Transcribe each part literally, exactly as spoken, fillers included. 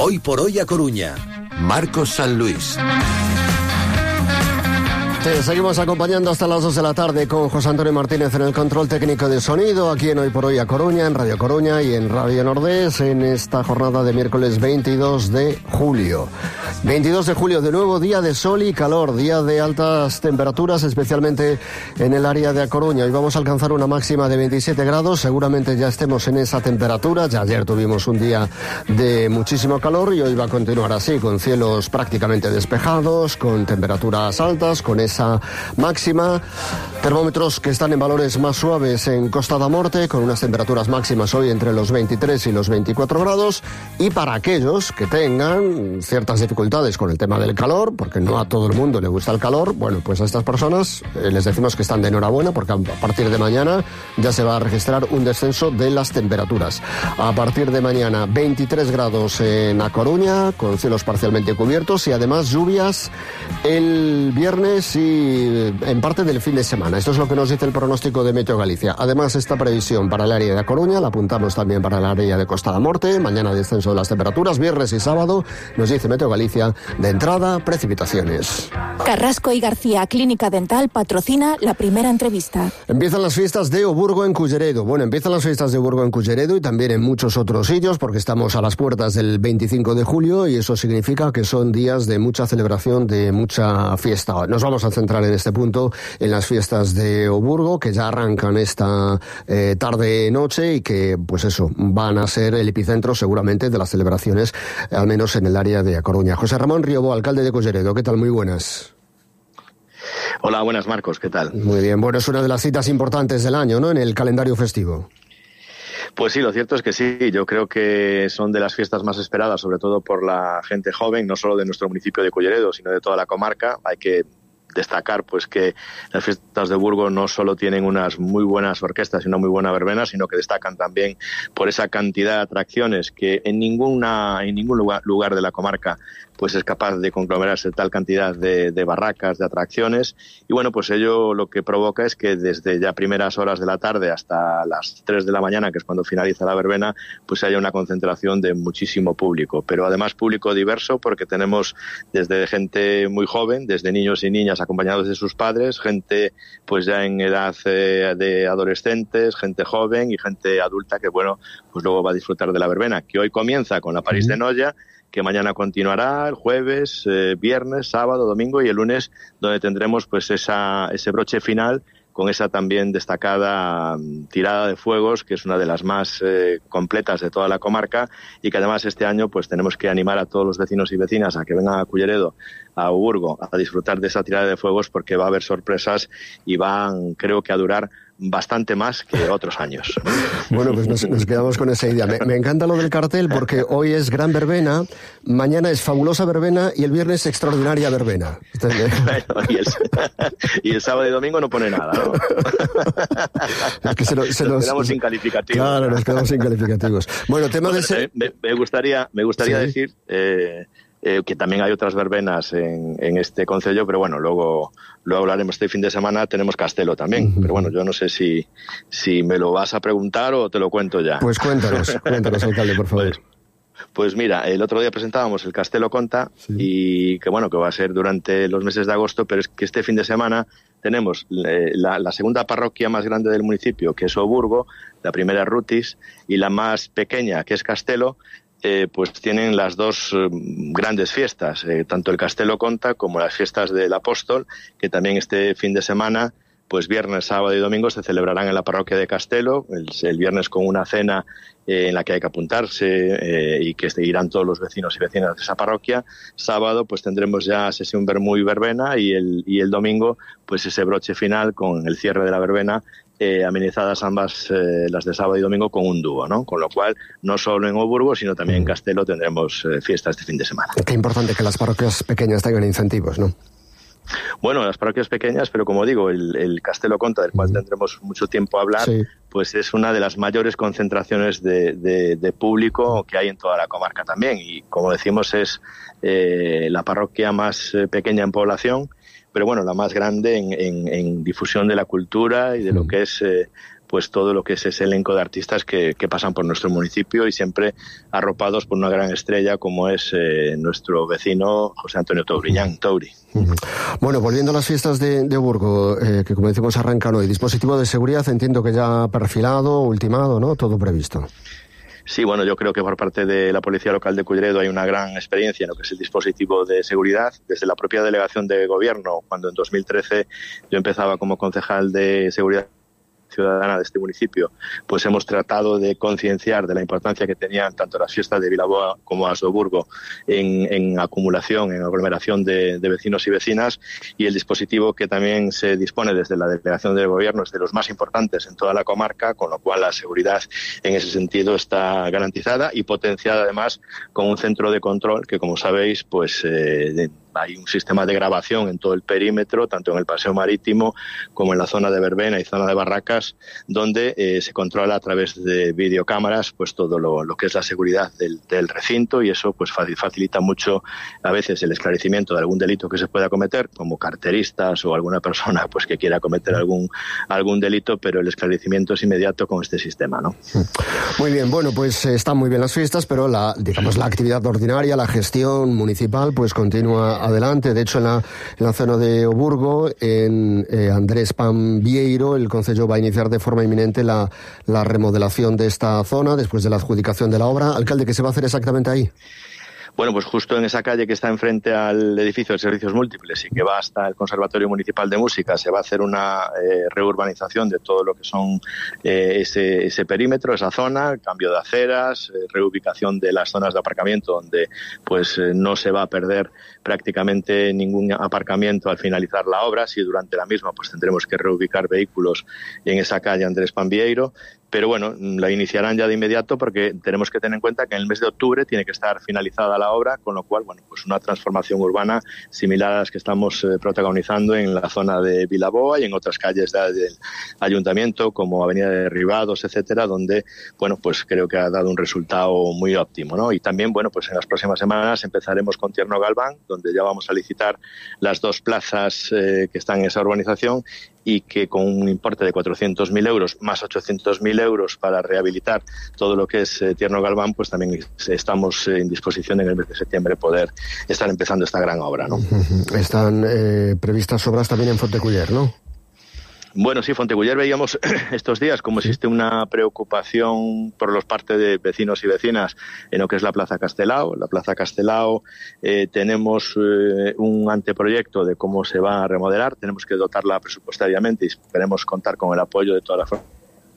Hoy por hoy a Coruña. Marcos San Luis. Te seguimos acompañando hasta las dos de la tarde con José Antonio Martínez en el control técnico de sonido, aquí en Hoy por Hoy a Coruña, en Radio Coruña y en Radio Nordés, en esta jornada de miércoles veintidós de julio. veintidós de julio, de nuevo día de sol y calor, día de altas temperaturas, especialmente en el área de A Coruña. Hoy vamos a alcanzar una máxima de veintisiete grados, seguramente ya estemos en esa temperatura. Ya ayer tuvimos un día de muchísimo calor y hoy va a continuar así, con cielos prácticamente despejados, con temperaturas altas, con esa máxima. Termómetros que están en valores más suaves en Costa da Morte, con unas temperaturas máximas hoy entre los veintitrés y los veinticuatro grados. Y para aquellos que tengan ciertas dificultades con el tema del calor, porque no a todo el mundo le gusta el calor, bueno, pues a estas personas eh, les decimos que están de enhorabuena, porque a partir de mañana ya se va a registrar un descenso de las temperaturas. A partir de mañana, veintitrés grados en A Coruña, con cielos parcialmente cubiertos y además lluvias el viernes y en parte del fin de semana. Esto es lo que nos dice el pronóstico de Meteo Galicia. Además, esta previsión para el área de A Coruña la apuntamos también para el área de Costa da Morte. Mañana descenso de las temperaturas, viernes y sábado, nos dice Meteo Galicia, de entrada, precipitaciones. Carrasco y García Clínica Dental patrocina la primera entrevista. Empiezan las fiestas de Oburgo en Culleredo. Bueno, empiezan las fiestas de Oburgo en Culleredo y también en muchos otros sitios, porque estamos a las puertas del veinticinco de julio y eso significa que son días de mucha celebración, de mucha fiesta. Nos vamos a centrar en este punto en las fiestas de Oburgo, que ya arrancan esta eh, tarde-noche y que, pues eso, van a ser el epicentro seguramente de las celebraciones, al menos en el área de A Coruña. José Ramón Riobó, alcalde de Culleredo, ¿qué tal? Muy buenas. Hola, buenas, Marcos, ¿qué tal? Muy bien, bueno, es una de las citas importantes del año, ¿no?, en el calendario festivo. Pues sí, lo cierto es que sí, yo creo que son de las fiestas más esperadas, sobre todo por la gente joven, no solo de nuestro municipio de Culleredo, sino de toda la comarca. Hay que destacar pues que las fiestas de Oburgo no solo tienen unas muy buenas orquestas y una muy buena verbena, sino que destacan también por esa cantidad de atracciones que en ninguna en ningún lugar, lugar de la comarca pues es capaz de conglomerarse tal cantidad de, de barracas, de atracciones, y bueno, pues ello lo que provoca es que desde ya primeras horas de la tarde hasta las tres de la mañana, que es cuando finaliza la verbena, pues haya una concentración de muchísimo público, pero además público diverso, porque tenemos desde gente muy joven, desde niños y niñas acompañados de sus padres, gente pues ya en edad eh, de adolescentes, gente joven y gente adulta que bueno, pues luego va a disfrutar de la verbena, que hoy comienza con la París de Noia, que mañana continuará el jueves, eh, viernes, sábado, domingo y el lunes, donde tendremos pues esa ese broche final con esa también destacada um, tirada de fuegos, que es una de las más eh, completas de toda la comarca, y que además este año pues tenemos que animar a todos los vecinos y vecinas a que vengan a Culleredo, a Oburgo, a disfrutar de esa tirada de fuegos, porque va a haber sorpresas y van, creo que a durar bastante más que otros años. Bueno, pues nos, nos quedamos con esa idea. Me, me encanta lo del cartel, porque hoy es gran verbena, mañana es fabulosa verbena y el viernes extraordinaria verbena. Bueno, y, el, y el sábado y domingo no pone nada, ¿no? Es que se, nos, se nos quedamos sin calificativos. Claro, nos quedamos sin calificativos. Bueno, tema bueno, de ese... me, me gustaría, me gustaría ¿Sí? decir eh, eh, que también hay otras verbenas en, en este concello, pero bueno, luego luego hablaremos. Este fin de semana tenemos Castelo también, uh-huh. Pero bueno, yo no sé si, si me lo vas a preguntar o te lo cuento ya. Pues cuéntanos, cuéntanos, alcalde, por favor. Pues, pues mira, el otro día presentábamos el Castelo Conta, sí. Y que bueno, que va a ser durante los meses de agosto, pero es que este fin de semana tenemos la, la segunda parroquia más grande del municipio, que es Oburgo, la primera Rutis, y la más pequeña, que es Castelo. Eh, pues tienen las dos eh, grandes fiestas, eh, tanto el Castelo Conta como las fiestas del Apóstol, que también este fin de semana, pues viernes, sábado y domingo se celebrarán en la parroquia de Castelo, el, el viernes con una cena eh, en la que hay que apuntarse eh, y que irán todos los vecinos y vecinas de esa parroquia. Sábado pues tendremos ya sesión vermú y verbena, y el, y el domingo pues ese broche final con el cierre de la verbena, Eh, amenizadas ambas, eh, las de sábado y domingo, con un dúo, ¿no? Con lo cual, no solo en Oburgo, sino también en Castelo tendremos eh, fiesta este fin de semana. Qué importante que las parroquias pequeñas tengan incentivos, ¿no? Bueno, las parroquias pequeñas, pero como digo, el, el Castelo Conta, del cual tendremos mucho tiempo a hablar, sí. Pues es una de las mayores concentraciones de, de, de público que hay en toda la comarca también. Y como decimos, es eh, la parroquia más eh, pequeña en población, pero bueno, la más grande en, en, en difusión de la cultura y de lo que es eh, pues todo lo que es ese elenco de artistas que, que pasan por nuestro municipio y siempre arropados por una gran estrella como es eh, nuestro vecino José Antonio Touriñán, Touri. Bueno, volviendo a las fiestas de, de Burgo, eh, que como decimos arrancan hoy, dispositivo de seguridad entiendo que ya perfilado, ultimado, ¿no? Todo previsto. Sí, bueno, yo creo que por parte de la Policía Local de Culleredo hay una gran experiencia en lo que es el dispositivo de seguridad. Desde la propia delegación de gobierno, cuando en dos mil trece yo empezaba como concejal de seguridad ciudadana de este municipio, pues hemos tratado de concienciar de la importancia que tenían tanto las fiestas de Vilaboa como Asdoburgo en, en acumulación, en aglomeración de, de vecinos y vecinas, y el dispositivo que también se dispone desde la delegación de gobierno es de los más importantes en toda la comarca, con lo cual la seguridad en ese sentido está garantizada y potenciada además con un centro de control que, como sabéis, pues eh, de, hay un sistema de grabación en todo el perímetro, tanto en el paseo marítimo como en la zona de verbena y zona de barracas, donde eh, se controla a través de videocámaras pues todo lo, lo que es la seguridad del, del recinto, y eso pues facilita mucho a veces el esclarecimiento de algún delito que se pueda cometer, como carteristas o alguna persona pues que quiera cometer algún algún delito, pero el esclarecimiento es inmediato con este sistema, ¿no? Muy bien, bueno, pues eh, están muy bien las fiestas, pero la digamos la actividad ordinaria, la gestión municipal pues continúa adelante. De hecho, en la, en la zona de Oburgo, en eh, Andrés Pan Vieiro, el concello va a iniciar de forma inminente la, la remodelación de esta zona después de la adjudicación de la obra. Alcalde, ¿qué se va a hacer exactamente ahí? Bueno, pues justo en esa calle que está enfrente al edificio de servicios múltiples y que va hasta el Conservatorio Municipal de Música, se va a hacer una eh, reurbanización de todo lo que son eh, ese, ese perímetro, esa zona, cambio de aceras, eh, reubicación de las zonas de aparcamiento donde pues eh, no se va a perder prácticamente ningún aparcamiento al finalizar la obra. Si durante la misma pues tendremos que reubicar vehículos en esa calle Andrés Pan Vieiro. Pero bueno, la iniciarán ya de inmediato porque tenemos que tener en cuenta que en el mes de octubre tiene que estar finalizada la obra, con lo cual, bueno, pues una transformación urbana similar a las que estamos eh, protagonizando en la zona de Vilaboa y en otras calles de, del ayuntamiento, como Avenida de Ribados, etcétera, donde, bueno, pues creo que ha dado un resultado muy óptimo, ¿no? Y también, bueno, pues en las próximas semanas empezaremos con Tierno Galván, donde ya vamos a licitar las dos plazas eh, que están en esa urbanización, y que con un importe de cuatrocientos mil euros más ochocientos mil euros para rehabilitar todo lo que es eh, Tierno Galván, pues también estamos en disposición en el mes de septiembre poder estar empezando esta gran obra, ¿no? Están eh, previstas obras también en Fonteculler, ¿no? Bueno, sí, Fonteculler veíamos estos días cómo existe una preocupación por los parte de vecinos y vecinas en lo que es la Plaza Castelao. La Plaza Castelao eh, tenemos eh, un anteproyecto de cómo se va a remodelar, tenemos que dotarla presupuestariamente y esperemos contar con el apoyo de todas las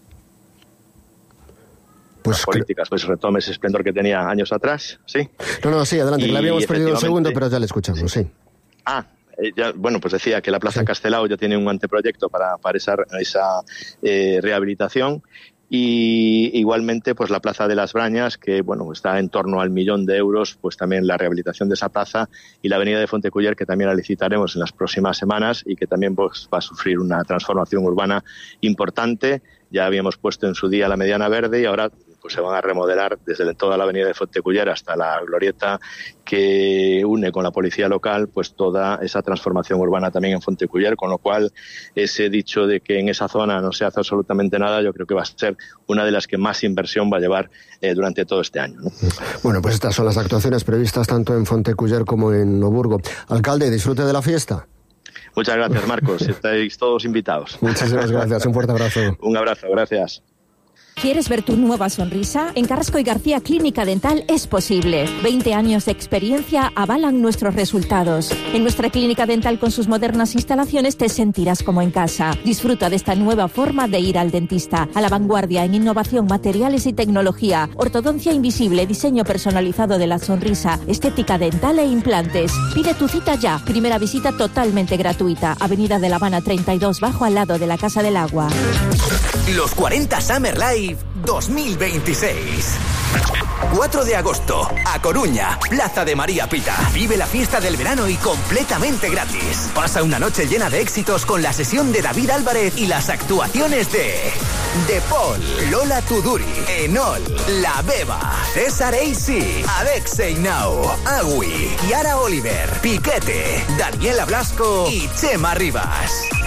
pues políticas, pues retome ese esplendor que tenía años atrás, ¿sí? No, no, sí, adelante, que la habíamos perdido un segundo, pero ya le escuchamos, sí. Ah, Ya, bueno, pues decía que la Plaza sí. Castelao ya tiene un anteproyecto para, para esa, esa eh, rehabilitación, y igualmente pues la Plaza de las Brañas, que bueno está en torno al millón de euros, pues también la rehabilitación de esa plaza, y la Avenida de Fonteculler, que también la licitaremos en las próximas semanas y que también pues, va a sufrir una transformación urbana importante. Ya habíamos puesto en su día la Mediana Verde y ahora pues se van a remodelar desde toda la avenida de Fonteculler hasta la glorieta que une con la policía local, pues toda esa transformación urbana también en Fonteculler, con lo cual ese dicho de que en esa zona no se hace absolutamente nada, yo creo que va a ser una de las que más inversión va a llevar eh, durante todo este año, ¿no? Bueno, pues estas son las actuaciones previstas tanto en Fonteculler como en Oburgo. Alcalde, disfrute de la fiesta. Muchas gracias, Marcos. Estáis todos invitados. Muchísimas gracias. Un fuerte abrazo. Un abrazo. Gracias. ¿Quieres ver tu nueva sonrisa? En Carrasco y García Clínica Dental es posible. veinte años de experiencia avalan nuestros resultados. En nuestra clínica dental con sus modernas instalaciones te sentirás como en casa. Disfruta de esta nueva forma de ir al dentista. A la vanguardia en innovación, materiales y tecnología. Ortodoncia invisible, diseño personalizado de la sonrisa, estética dental e implantes. Pide tu cita ya. Primera visita totalmente gratuita. Avenida de La Habana treinta y dos, bajo al lado de la Casa del Agua. Los cuarenta Summer Live dos mil veintiséis. cuatro de agosto, A Coruña, Plaza de María Pita. Vive la fiesta del verano y completamente gratis. Pasa una noche llena de éxitos con la sesión de David Álvarez y las actuaciones de De Paul, Lola Tuduri, Enol, La Beba, César Eisi, Alexei Nau, Agui, Yara Oliver, Piquete, Daniela Blasco y Chema Rivas.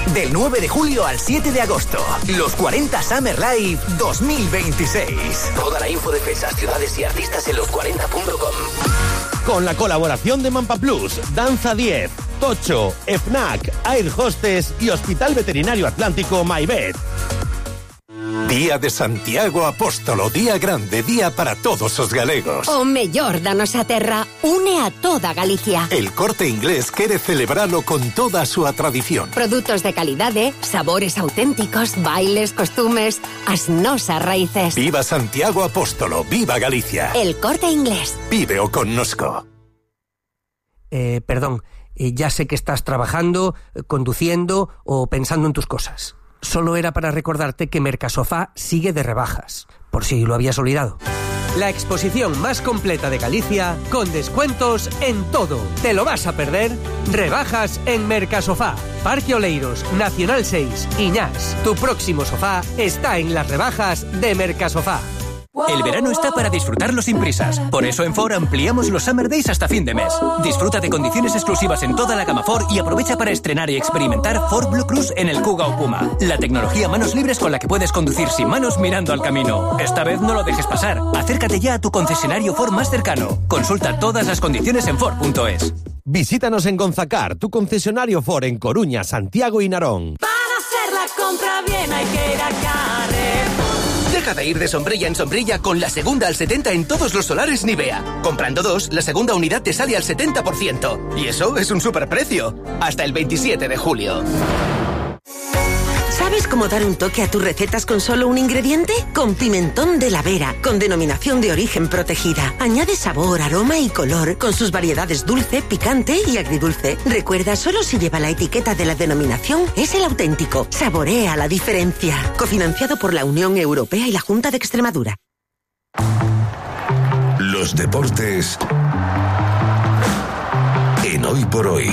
Del nueve de julio al siete de agosto. Los cuarenta Summer Live dos mil veintiséis. Toda la info de fechas, ciudades y artistas en los cuarenta punto com. Con la colaboración de Mampa Plus, Danza diez, Tocho, FNAC, Air Hostess y Hospital Veterinario Atlántico MyVet. Día de Santiago Apóstolo, día grande, día para todos os galegos. O mellor da nosa terra, une a toda Galicia. El Corte Inglés quere celebralo con toda a súa tradición. Produtos de calidade, sabores auténticos, bailes, costumes, as nosas raíces. Viva Santiago Apóstolo, viva Galicia. El Corte Inglés. Víveo connosco. Eh, perdón, eh, ya sé que estás trabajando, eh, conduciendo o pensando en tus cosas. Solo era para recordarte que Mercasofá sigue de rebajas, por si lo habías olvidado. La exposición más completa de Galicia, con descuentos en todo. ¿Te lo vas a perder? Rebajas en Mercasofá. Parque Oleiros, Nacional seis, Iñás. Tu próximo sofá está en las rebajas de Mercasofá. El verano está para disfrutarlo sin prisas. Por eso en Ford ampliamos los Summer Days hasta fin de mes. Disfruta de condiciones exclusivas en toda la gama Ford y aprovecha para estrenar y experimentar Ford Blue Cruise en el Kuga o Puma. La tecnología manos libres con la que puedes conducir sin manos mirando al camino. Esta vez no lo dejes pasar. Acércate ya a tu concesionario Ford más cercano. Consulta todas las condiciones en Ford punto es. Visítanos en Gonzacar, tu concesionario Ford en Coruña, Santiago y Narón. Para hacer la compra bien hay que ir a Carrefour. Deja de ir de sombrilla en sombrilla con la segunda al setenta en todos los solares Nivea. Comprando dos, la segunda unidad te sale al setenta por ciento. Y eso es un superprecio. Hasta el veintisiete de julio. ¿Sabes cómo dar un toque a tus recetas con solo un ingrediente? Con pimentón de la Vera, con denominación de origen protegida. Añade sabor, aroma y color, con sus variedades dulce, picante y agridulce. Recuerda, solo si lleva la etiqueta de la denominación, es el auténtico. Saborea la diferencia. Cofinanciado por la Unión Europea y la Junta de Extremadura. Los deportes en Hoy por Hoy.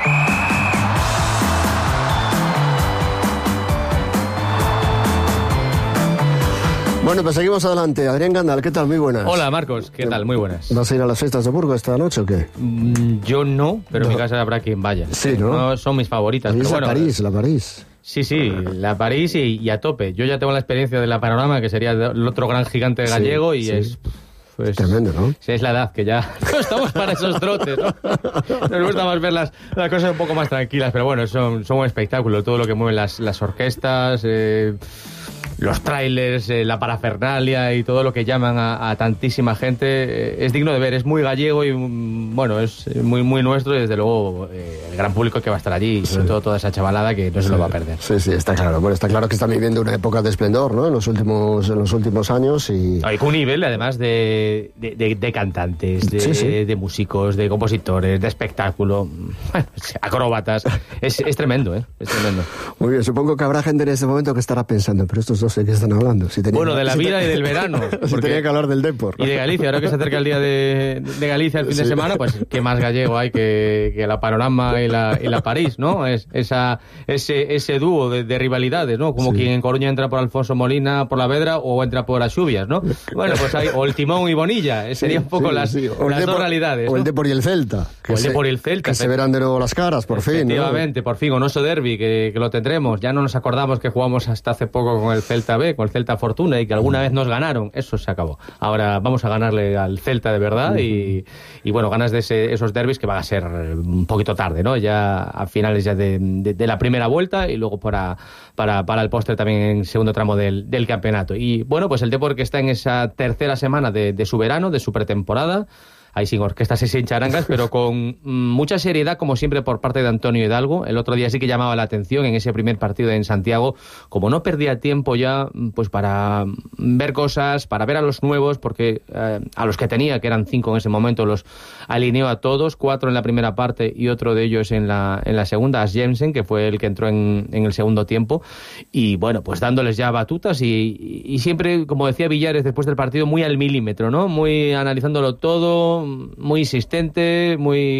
Bueno, pues seguimos adelante. Adrián Gandal, ¿qué tal? Muy buenas. Hola, Marcos, ¿qué tal? Muy buenas. ¿Vas a ir a las fiestas de Burgos esta noche o qué? Mm, yo no, pero no. En mi casa habrá quien vaya. Sí, ¿no? No son mis favoritas. Pero la bueno, París, la París. Sí, sí, la París y, y a tope. Yo ya tengo la experiencia de la Panorama, que sería el otro gran gigante gallego, sí, y sí. es... Pues, tremendo, ¿no? Sí, es la edad, que ya no estamos para esos trotes, ¿no? Nos gusta más ver las, las cosas un poco más tranquilas, pero bueno, son, son un espectáculo. Todo lo que mueven las, las orquestas... Eh, los trailers, eh, la parafernalia y todo lo que llaman a, a tantísima gente, eh, es digno de ver, es muy gallego y bueno, es muy muy nuestro y desde luego eh, el gran público que va a estar allí y sobre sí. todo toda esa chavalada que no se sí. lo va a perder. Sí, sí, está claro. Bueno, está claro que están viviendo una época de esplendor, ¿no? En los últimos, en los últimos años y... Hay un nivel, además, de, de, de, de cantantes, de, sí, sí. De, de músicos, de compositores, de espectáculo, bueno, acróbatas, es, es tremendo, ¿eh? Es tremendo. Muy bien, supongo que habrá gente en este momento que estará pensando, pero estos dos de qué están hablando. Si tenía, bueno, de la si vida te... y del verano. Si tenía que hablar del Depor. Y de Galicia, ahora que se acerca el día de, de Galicia el fin sí. de semana, pues qué más gallego hay que, que la Panorama y la, y la París, ¿no? Es, esa, ese, ese dúo de, de rivalidades, ¿no? Como sí. quien en Coruña entra por Alfonso Molina por la Vedra o entra por Ashubias, ¿no? Bueno, pues hay, o el Timón y Bonilla, sí, serían un poco sí, las, sí. las Depor, dos realidades, ¿no? O el Depor y el Celta. O el Depor y el Celta. Que se verán de nuevo las caras, por fin, ¿no? Efectivamente, por fin, Onoso Derby, que, que lo tendremos. Ya no nos acordamos que jugamos hasta hace poco con el Celta B, con el Celta Fortuna, y que alguna vez nos ganaron. Eso se acabó. Ahora vamos a ganarle al Celta de verdad y, y bueno, ganas de ese, esos derbis que van a ser un poquito tarde, ¿no? Ya a finales ya de, de, de la primera vuelta y luego para, para, para el postre también en segundo tramo del, del campeonato. Y bueno, pues el Depor que está en esa tercera semana de, de su verano, de su pretemporada, ahí sin orquestas y sin charangas, pero con mucha seriedad, como siempre, por parte de Antonio Hidalgo. El otro día sí que llamaba la atención en ese primer partido en Santiago, como no perdía tiempo ya pues para ver cosas, para ver a los nuevos, porque eh, a los que tenía, que eran cinco en ese momento, los alineó a todos, cuatro en la primera parte y otro de ellos en la, en la segunda, As Jensen, que fue el que entró en, en el segundo tiempo, y bueno, pues dándoles ya batutas y, y siempre, como decía Villares después del partido, muy al milímetro, ¿no? Muy analizándolo todo, muy insistente, muy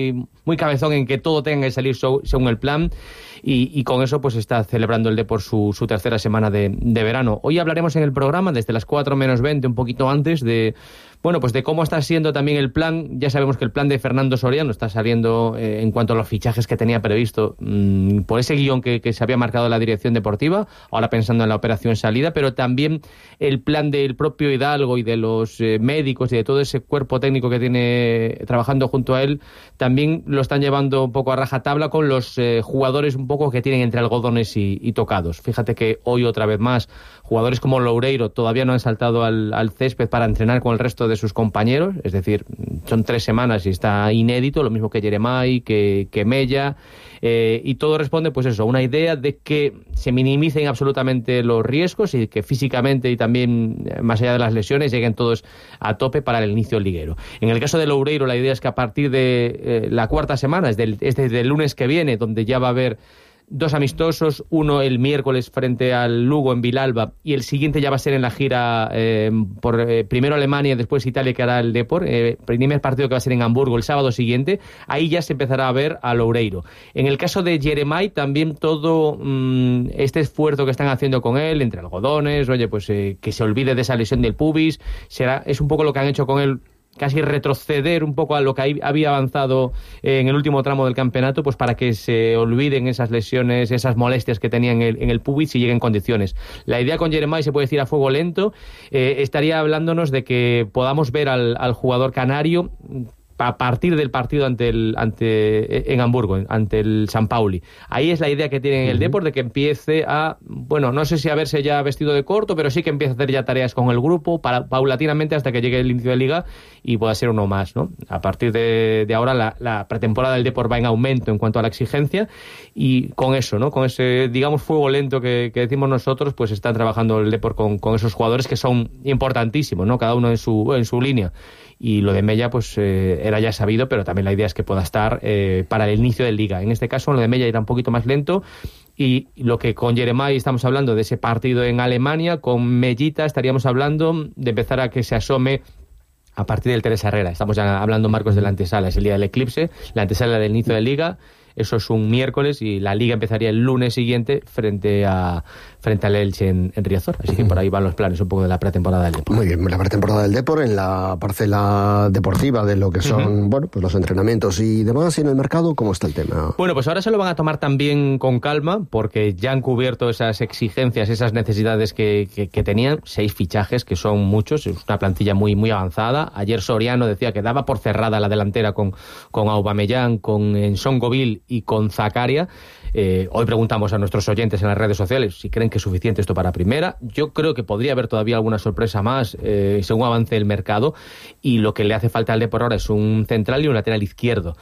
muy cabezón en que todo tenga que salir so, según el plan. Y, y con eso pues está celebrando el Depor su, su tercera semana de, de verano. Hoy hablaremos en el programa desde las cuatro menos veinte, un poquito antes, de bueno pues de cómo está siendo también el plan. Ya sabemos que el plan de Fernando Soriano está saliendo eh, en cuanto a los fichajes que tenía previsto mmm, por ese guión que, que se había marcado la dirección deportiva, ahora pensando en la operación salida, pero también el plan del propio Hidalgo y de los eh, médicos y de todo ese cuerpo técnico que tiene trabajando junto a él, también lo están llevando un poco a rajatabla con los eh, jugadores un poco que tienen entre algodones y, y tocados. Fíjate que hoy otra vez más jugadores como Loureiro todavía no han saltado al, al césped para entrenar con el resto de sus compañeros, es decir, son tres semanas y está inédito, lo mismo que Jeremai, que, que Mella, eh, y todo responde pues eso, a una idea de que se minimicen absolutamente los riesgos y que físicamente y también más allá de las lesiones lleguen todos a tope para el inicio del liguero. En el caso de Loureiro la idea es que a partir de eh, la cuarta semana, es, del, es desde el lunes que viene, donde ya va a haber dos amistosos, uno el miércoles frente al Lugo en Vilalba y el siguiente ya va a ser en la gira eh, por eh, primero Alemania, después Italia, que hará el Depor, eh, primer partido que va a ser en Hamburgo el sábado siguiente. Ahí ya se empezará a ver a Loureiro. En el caso de Jeremai también todo mmm, este esfuerzo que están haciendo con él, entre algodones, oye, pues eh, que se olvide de esa lesión del pubis, será, es un poco lo que han hecho con él, casi retroceder un poco a lo que había avanzado en el último tramo del campeonato, pues para que se olviden esas lesiones, esas molestias que tenía en el, en el pubis y lleguen en condiciones. La idea con Jeremai se puede decir a fuego lento, eh, estaría hablándonos de que podamos ver al, al jugador canario a partir del partido ante el ante en Hamburgo, ante el San Pauli. Ahí es la idea que tiene el Depor, de que empiece a, bueno, no sé si a verse ya vestido de corto, pero sí que empiece a hacer ya tareas con el grupo, para, paulatinamente hasta que llegue el inicio de liga y pueda ser uno más, ¿no? A partir de, de ahora la, la pretemporada del Depor va en aumento en cuanto a la exigencia y con eso, ¿no? Con ese, digamos, fuego lento que, que decimos nosotros, pues está trabajando el Depor con, con esos jugadores que son importantísimos, ¿no? Cada uno en su, en su línea. Y lo de Mella pues eh, era ya sabido, pero también la idea es que pueda estar eh, para el inicio de liga. En este caso lo de Mella irá un poquito más lento, y lo que con Jeremai estamos hablando de ese partido en Alemania, con Mellita estaríamos hablando de empezar a que se asome a partir del Teresa Herrera. Estamos ya hablando, Marcos, de la antesala, es el día del eclipse, la antesala del inicio de liga. Eso es un miércoles y la liga empezaría el lunes siguiente frente a frente al Elche en, en Riazor. Así que por ahí van los planes un poco de la pretemporada del Depor. Muy bien, la pretemporada del Depor en la parcela deportiva de lo que son, uh-huh. bueno, pues los entrenamientos y demás. Y en el mercado, ¿cómo está el tema? Bueno, pues ahora se lo van a tomar también con calma, porque ya han cubierto esas exigencias, esas necesidades que, que, que tenían. Seis fichajes, que son muchos, es una plantilla muy, muy avanzada. Ayer Soriano decía que daba por cerrada la delantera con, con Aubameyang, con Nsongoville y con Zakaria. Eh, hoy preguntamos a nuestros oyentes en las redes sociales si creen que es suficiente esto para primera. Yo creo que podría haber todavía alguna sorpresa más eh, según avance el mercado, y lo que le hace falta al Depor ahora es un central y un lateral izquierdo.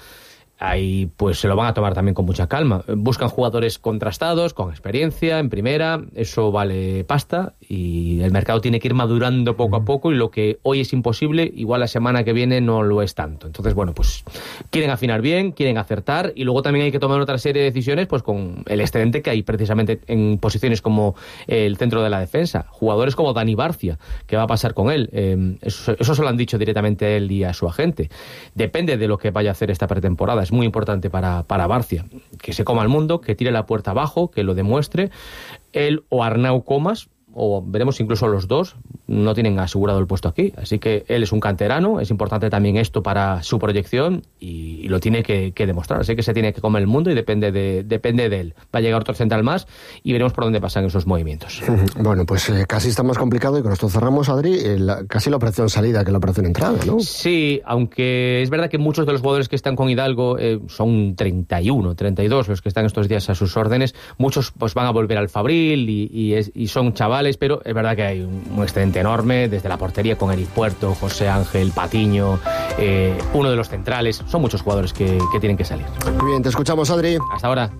Ahí pues se lo van a tomar también con mucha calma. Buscan jugadores contrastados, con experiencia en primera, eso vale pasta, y el mercado tiene que ir madurando poco a poco, y lo que hoy es imposible, igual la semana que viene no lo es tanto. Entonces, bueno, pues quieren afinar bien, quieren acertar, y luego también hay que tomar otra serie de decisiones pues con el excedente que hay precisamente en posiciones como el centro de la defensa. Jugadores como Dani Barcia, ¿qué va a pasar con él? Eh, eso, eso se lo han dicho directamente a él y a su agente. Depende de lo que vaya a hacer esta pretemporada. Es muy importante para, para Barcia, que se coma el mundo, que tire la puerta abajo, que lo demuestre. Él o Arnau Comas, o veremos incluso los dos, no tienen asegurado el puesto aquí. Así que él es un canterano, es importante también esto para su proyección, y, y lo tiene que, que demostrar. Así que se tiene que comer el mundo y depende de, depende de él. Va a llegar otro central más y veremos por dónde pasan esos movimientos. Bueno, pues eh, casi está más complicado, y con esto cerramos, Adri, eh, la, casi la operación salida que la operación entrada, ¿no? Sí, aunque es verdad que muchos de los jugadores que están con Hidalgo eh, son treinta y uno, treinta y dos los que están estos días a sus órdenes. Muchos pues van a volver al Fabril y, y, es, y son chavales, pero es verdad que hay un, un excedente enorme, desde la portería con Eric Puerto, José Ángel, Patiño, eh, uno de los centrales. Son muchos jugadores que, que tienen que salir. Muy bien, te escuchamos, Adri. Hasta ahora.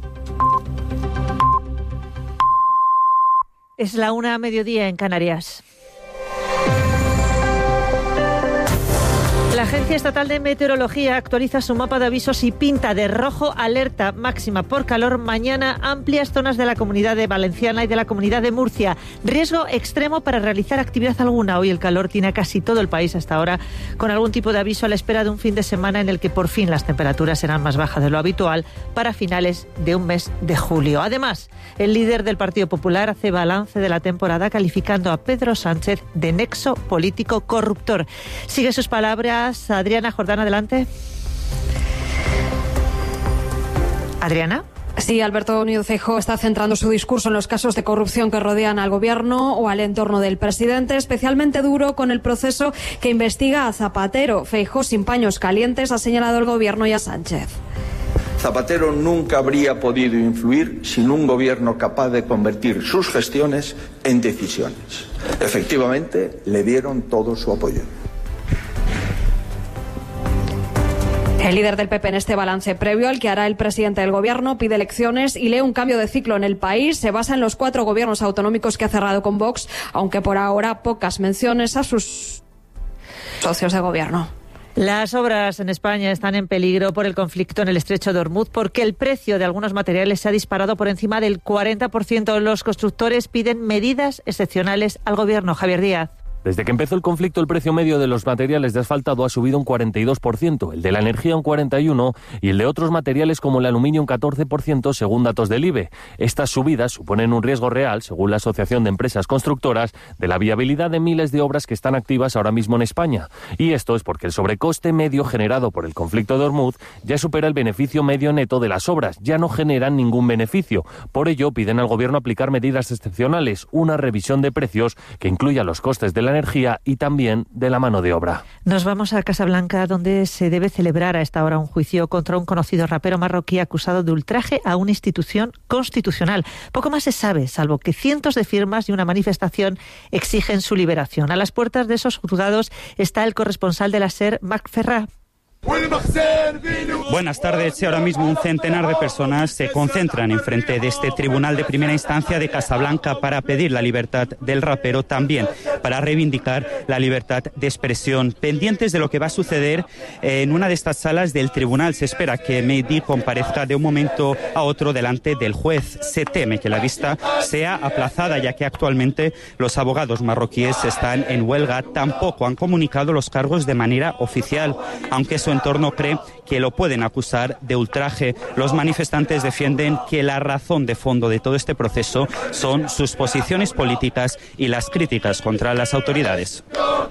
Es la una a mediodía en Canarias. La Agencia Estatal de Meteorología actualiza su mapa de avisos y pinta de rojo alerta máxima por calor mañana amplias zonas de la Comunidad de Valenciana y de la Comunidad de Murcia. Riesgo extremo para realizar actividad alguna. Hoy el calor tiene a casi todo el país hasta ahora, con algún tipo de aviso a la espera de un fin de semana en el que por fin las temperaturas serán más bajas de lo habitual para finales de un mes de julio. Además, el líder del Partido Popular hace balance de la temporada calificando a Pedro Sánchez de nexo político corruptor. Sigue sus palabras Adriana Jordán, adelante. Adriana. Sí, Alberto Núñez Feijóo está centrando su discurso en los casos de corrupción que rodean al gobierno o al entorno del presidente, especialmente duro con el proceso que investiga a Zapatero. Feijóo, sin paños calientes, ha señalado al gobierno y a Sánchez. Zapatero nunca habría podido influir sin un gobierno capaz de convertir sus gestiones en decisiones. Efectivamente, le dieron todo su apoyo. El líder del P P en este balance previo al que hará el presidente del gobierno pide elecciones y lee un cambio de ciclo en el país. Se basa en los cuatro gobiernos autonómicos que ha cerrado con Vox, aunque por ahora pocas menciones a sus socios de gobierno. Las obras en España están en peligro por el conflicto en el estrecho de Ormuz porque el precio de algunos materiales se ha disparado por encima del cuarenta por ciento. Los constructores piden medidas excepcionales al gobierno. Javier Díaz. Desde que empezó el conflicto, el precio medio de los materiales de asfaltado ha subido un cuarenta y dos por ciento, el de la energía un cuarenta y uno por ciento y el de otros materiales como el aluminio un catorce por ciento, según datos del I B E. Estas subidas suponen un riesgo real, según la Asociación de Empresas Constructoras, de la viabilidad de miles de obras que están activas ahora mismo en España. Y esto es porque el sobrecoste medio generado por el conflicto de Ormuz ya supera el beneficio medio neto de las obras, ya no generan ningún beneficio. Por ello, piden al Gobierno aplicar medidas excepcionales, una revisión de precios que incluya los costes de la energía y también de la mano de obra. Nos vamos a Casablanca, donde se debe celebrar a esta hora un juicio contra un conocido rapero marroquí acusado de ultraje a una institución constitucional. Poco más se sabe, salvo que cientos de firmas y una manifestación exigen su liberación. A las puertas de esos juzgados está el corresponsal de la SER, Marc Ferrà. Buenas tardes. Ahora mismo un centenar de personas se concentran enfrente de este tribunal de primera instancia de Casablanca para pedir la libertad del rapero, también para reivindicar la libertad de expresión. Pendientes de lo que va a suceder en una de estas salas del tribunal, se espera que Mehdi comparezca de un momento a otro delante del juez. Se teme que la vista sea aplazada, ya que actualmente los abogados marroquíes están en huelga. Tampoco han comunicado los cargos de manera oficial, aunque su entorno cree que lo pueden acusar de ultraje. Los manifestantes defienden que la razón de fondo de todo este proceso son sus posiciones políticas y las críticas contra las autoridades.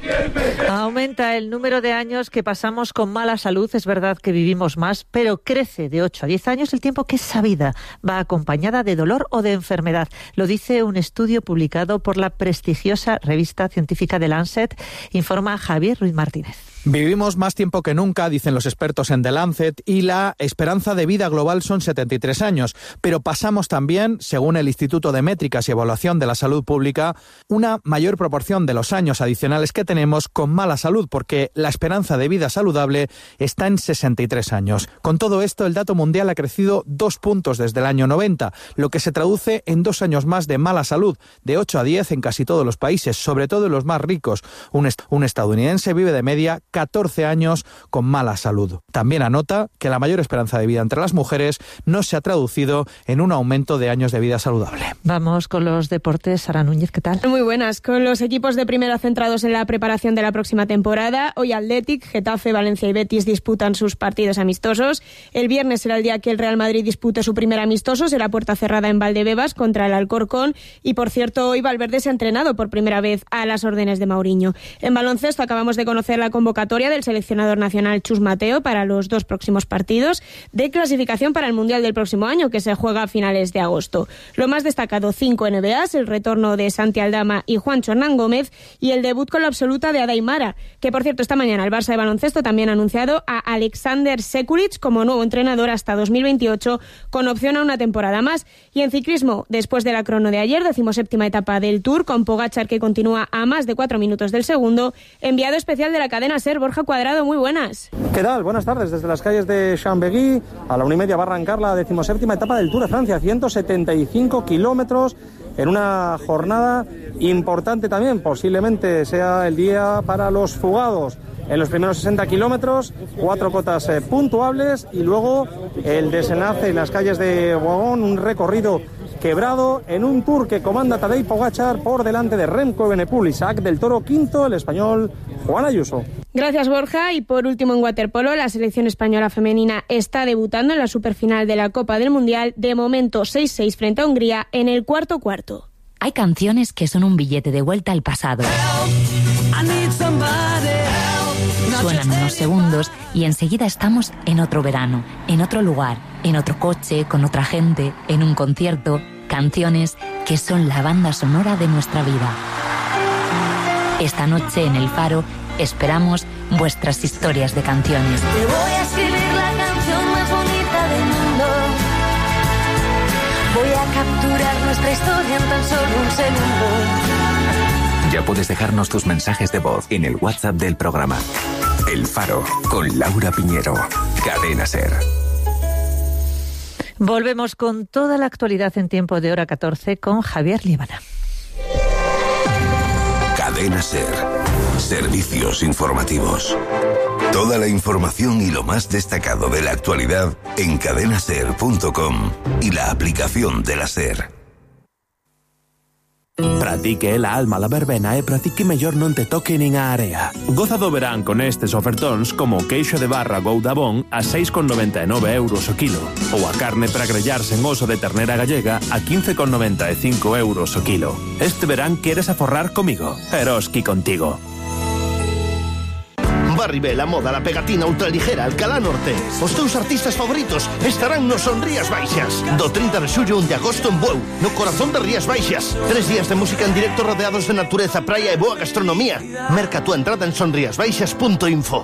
Aumenta el número de años que pasamos con mala salud. Es verdad que vivimos más, pero crece de ocho a diez años el tiempo que esa vida va acompañada de dolor o de enfermedad. Lo dice un estudio publicado por la prestigiosa revista científica The Lancet, informa Javier Ruiz Martínez. Vivimos más tiempo que nunca, dicen los expertos en The Lancet, y la esperanza de vida global son setenta y tres años. Pero pasamos también, según el Instituto de Métricas y Evaluación de la Salud Pública, una mayor proporción de los años adicionales que tenemos con mala salud, porque la esperanza de vida saludable está en sesenta y tres años. Con todo esto, el dato mundial ha crecido dos puntos desde el año noventa, lo que se traduce en dos años más de mala salud, de ocho a diez en casi todos los países, sobre todo en los más ricos. Un, est- un estadounidense vive de media catorce años con mala salud. También anota que la mayor esperanza de vida entre las mujeres no se ha traducido en un aumento de años de vida saludable. Vamos con los deportes. Sara Núñez, ¿qué tal? Muy buenas. Con los equipos de primera centrados en la preparación de la próxima temporada, hoy Athletic, Getafe, Valencia y Betis disputan sus partidos amistosos. El viernes será el día que el Real Madrid dispute su primer amistoso, será puerta cerrada en Valdebebas contra el Alcorcón. Y por cierto, hoy Valverde se ha entrenado por primera vez a las órdenes de Mourinho. En baloncesto acabamos de conocer la convocatoria del seleccionador nacional Chus Mateo para los dos próximos partidos de clasificación para el Mundial del próximo año, que se juega a finales de agosto. Lo más destacado, cinco N B As, el retorno de Santi Aldama y Juancho Hernán Gómez y el debut con la absoluta de Ada Aimara, que por cierto esta mañana el Barça de baloncesto también ha anunciado a Alexander Sekulic como nuevo entrenador hasta dos mil veintiocho, con opción a una temporada más. Y en ciclismo, después de la crono de ayer, decimoséptima etapa del Tour, con Pogačar que continúa a más de cuatro minutos del segundo, enviado especial de la cadena SER, Borja Cuadrado, muy buenas. ¿Qué tal? Buenas tardes. Desde las calles de Chambéry, a la una y media va a arrancar la decimoséptima etapa del Tour de Francia, ciento setenta y cinco kilómetros, en una jornada importante también. Posiblemente sea el día para los fugados. en los primeros sesenta kilómetros, cuatro cotas eh, puntuables y luego el desenlace en las calles de Boagón, un recorrido quebrado en un Tour que comanda Tadej Pogačar por delante de Remco Evenepoel, Isaac del Toro quinto, el español Juan Ayuso. Gracias, Borja. Y por último, en waterpolo, la selección española femenina está debutando en la superfinal de la Copa del Mundial. De momento, seis seis frente a Hungría en el cuarto cuarto. Hay canciones que son un billete de vuelta al pasado. Suenan unos segundos y enseguida estamos en otro verano, en otro lugar, en otro coche, con otra gente, en un concierto. Canciones que son la banda sonora de nuestra vida. Esta noche en El Faro esperamos vuestras historias de canciones. Te voy a escribir la canción más bonita del mundo. Voy a capturar nuestra historia en tan solo un segundo. Ya puedes dejarnos tus mensajes de voz en el WhatsApp del programa. El Faro, con Laura Piñero. Cadena SER. Volvemos con toda la actualidad en tiempo de hora catorce con Javier Líbana. Cadena SER. Servicios informativos. Toda la información y lo más destacado de la actualidad en cadena ser punto com y la aplicación de la SER. Pratique la alma la verbena e practique mellor non te toque nin a area. Goza do verán con estes ofertóns como o queixo de barra Goudabón a seis con noventa e nove euros o kilo ou a carne para grellarse en oso de ternera gallega a quince con noventa e cinco euros o kilo. Este verán queres aforrar comigo? Eroski contigo. Barribel, a moda, la pegatina ultraligera, Alcalá Norte. Os teus artistas favoritos estarán no Son Rías Baixas. Do trinta de xullo a un de agosto en Bueu, no corazón de Rías Baixas. Tres días de música en directo rodeados de natureza, praia e boa gastronomía. Merca tu entrada en sonriasbaixas punto info.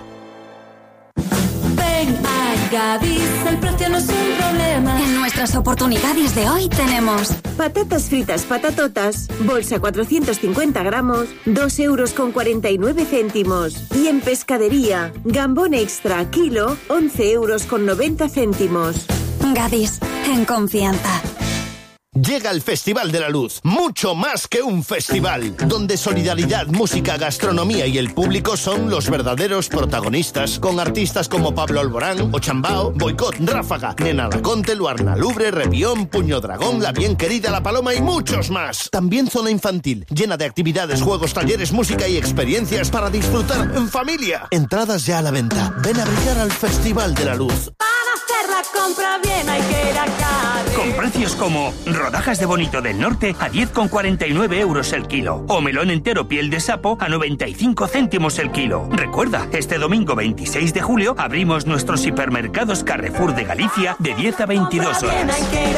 Ven a Gadis, el precio no es un problema. En nuestras oportunidades de hoy tenemos patatas fritas patatotas, bolsa cuatrocientos cincuenta gramos, dos euros con cuarenta y nueve céntimos. Y en pescadería, gambón extra, kilo, once euros con noventa céntimos. Gadis, en confianza. Llega el Festival de la Luz, mucho más que un festival, donde solidaridad, música, gastronomía y el público son los verdaderos protagonistas, con artistas como Pablo Alborán, Ochambao, Boicot, Ráfaga, Nena Laconte, Luarna Lubre, Revión, Puño Dragón, La Bien Querida, La Paloma y muchos más. También zona infantil, llena de actividades, juegos, talleres, música y experiencias para disfrutar en familia. Entradas ya a la venta. Ven a brillar al Festival de la Luz. Para hacer la compra bien hay que ir a Carre. Con precios como rodajas de bonito del norte a diez con cuarenta y nueve euros el kilo o melón entero piel de sapo a noventa y cinco céntimos el kilo. Recuerda, este domingo veintiséis de julio abrimos nuestros hipermercados Carrefour de Galicia de diez a veintidós horas.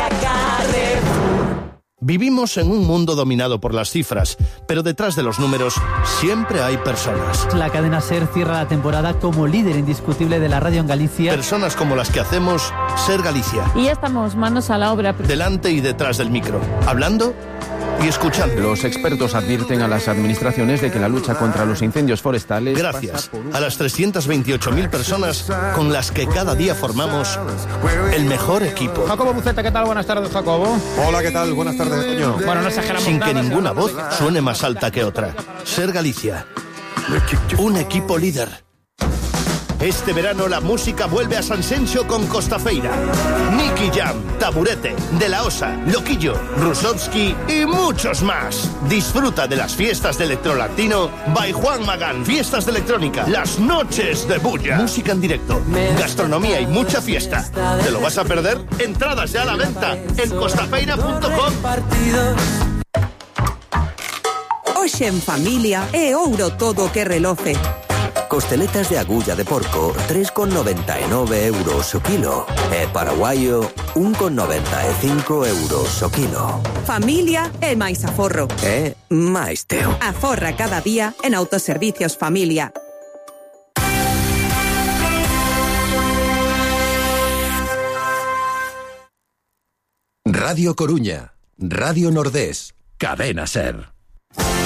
Vivimos en un mundo dominado por las cifras, pero detrás de los números siempre hay personas. La cadena SER cierra la temporada como líder indiscutible de la radio en Galicia. Personas como las que hacemos SER Galicia. Y ya estamos manos a la obra. Delante y detrás del micro, hablando y escuchando. Los expertos advierten a las administraciones de que la lucha contra los incendios forestales... Gracias a las trescientas veintiocho mil personas con las que cada día formamos el mejor equipo. Jacobo Buceta, ¿qué tal? Buenas tardes, Jacobo. Hola, ¿qué tal? Buenas tardes, Toño. Bueno, no exageramos Sin nada, que ninguna voz suene más alta que otra. SER Galicia. Un equipo líder. Este verano la música vuelve a Sanxenxo con Costafeira, Nicky Jam, Taburete, De La Osa, Loquillo, Rusovsky y muchos más. Disfruta de las fiestas de Electrolatino by Juan Magán. Fiestas de electrónica, las noches de bulla. Música en directo, gastronomía y mucha fiesta. ¿Te lo vas a perder? Entradas ya a la venta en costafeira punto com. Hoxe en familia é ouro todo o que reloce. Costeletas de agulla de porco, tres con noventa e nove euros o kilo. E paraguayo, un con noventa e cinco euros o kilo. Familia é máis aforro. É máis teo. Aforra cada día en Autoservicios Familia. Radio Coruña, Radio Nordés, Cadena SER.